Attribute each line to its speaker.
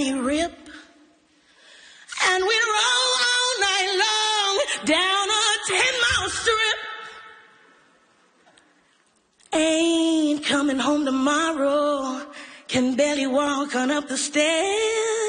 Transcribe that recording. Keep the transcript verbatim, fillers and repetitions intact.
Speaker 1: Johnny Rip. And we roll all night long down a ten-mile strip. Ain't coming home tomorrow, can barely walk on up the stairs.